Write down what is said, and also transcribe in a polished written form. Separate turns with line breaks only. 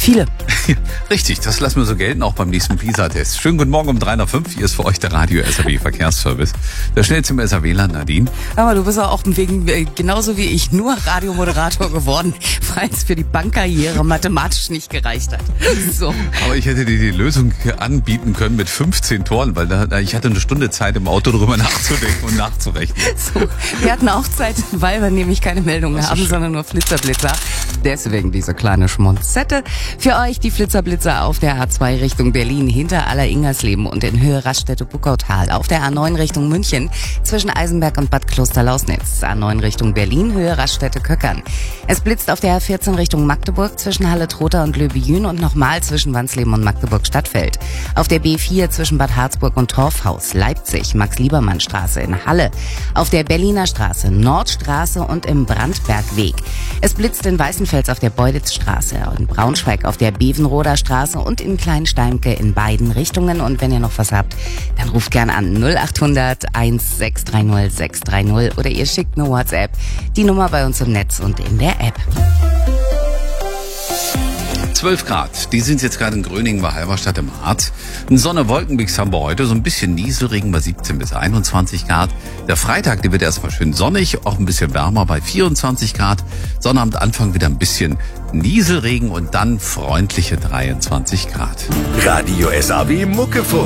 Viele.
Richtig, das lassen wir so gelten, auch beim nächsten PISA-Test. Schönen guten Morgen um 3:05 Uhr. Hier ist für euch der Radio SAW Verkehrsservice. Der schnell zum SAW-Land, Nadine.
Aber du bist auch genauso wie ich, nur Radiomoderator geworden, weil es für die Bankkarriere mathematisch nicht gereicht hat. So.
Aber ich hätte dir die Lösung anbieten können mit 15 Toren, weil ich hatte eine Stunde Zeit im Auto drüber nachzudenken und nachzurechnen.
So, wir hatten auch Zeit, weil wir nämlich keine Meldungen haben, sondern nur Flitzerblitzer. Deswegen diese kleine Schmonzette. Für euch die Flitzerblitzer auf der A2 Richtung Berlin hinter Aller-Ingersleben und in Höhe Raststätte-Buckautal. Auf der A9 Richtung München zwischen Eisenberg und Bad Klosterlausnitz. A9 Richtung Berlin, Höhe Raststätte-Köckern. Es blitzt auf der A14 Richtung Magdeburg zwischen Halle-Trotha und Löbejün und nochmal zwischen Wansleben und Magdeburg-Stadtfeld. Auf der B4 zwischen Bad Harzburg und Torfhaus, Leipzig, Max-Liebermann-Straße in Halle. Auf der Berliner Straße, Nordstraße und im Brandbergweg. Es blitzt in Weißenfels auf der Beuditzstraße, in Braunschweig auf der Bevenroder Straße und in Kleinsteimke in beiden Richtungen. Und wenn ihr noch was habt, dann ruft gern an 0800 1630 630 oder ihr schickt eine WhatsApp. Die Nummer bei uns im Netz und in der App.
12 Grad, die sind jetzt gerade in Gröningen bei Halberstadt im Harz. Ein Sonne-Wolkenmix haben wir heute, so ein bisschen Nieselregen bei 17 bis 21 Grad. Der Freitag, der wird erstmal schön sonnig, auch ein bisschen wärmer bei 24 Grad. Sonnabend Anfang wieder ein bisschen Nieselregen und dann freundliche 23 Grad.
Radio SAW Muckefunk.